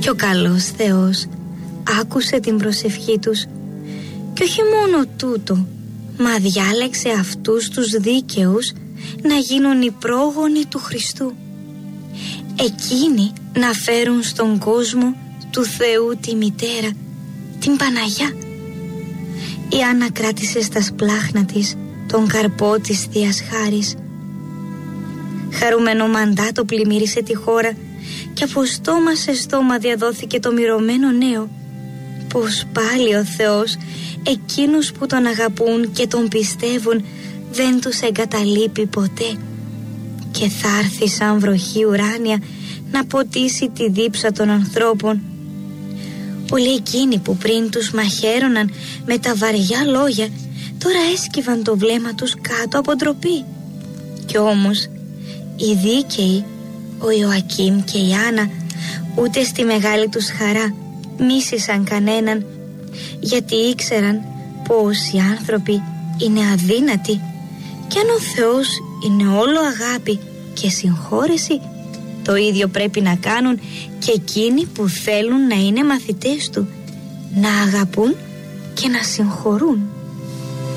Και ο καλός Θεός άκουσε την προσευχή τους και όχι μόνο τούτο, μα διάλεξε αυτούς τους δίκαιους να γίνουν οι πρόγονοι του Χριστού, εκείνοι να φέρουν στον κόσμο του Θεού τη μητέρα, την Παναγιά. Η Άννα κράτησε στα σπλάχνα της τον καρπό της Θείας Χάρης. Χαρούμενο μαντάτο πλημμύρισε τη χώρα και από στόμα σε στόμα διαδόθηκε το μυρωμένο νέο, πως πάλι ο Θεός εκείνους που τον αγαπούν και τον πιστεύουν δεν τους εγκαταλείπει ποτέ και θα έρθει σαν βροχή ουράνια να ποτίσει τη δίψα των ανθρώπων. Όλοι εκείνοι που πριν τους μαχαίρωναν με τα βαριά λόγια τώρα έσκυβαν το βλέμμα τους κάτω από ντροπή. Κι όμως οι δίκαιοι, ο Ιωακήμ και η Άννα, ούτε στη μεγάλη τους χαρά μίσησαν κανέναν, γιατί ήξεραν πως οι άνθρωποι είναι αδύνατοι και αν ο Θεός είναι όλο αγάπη και συγχώρεση, το ίδιο πρέπει να κάνουν και εκείνοι που θέλουν να είναι μαθητές του, να αγαπούν και να συγχωρούν.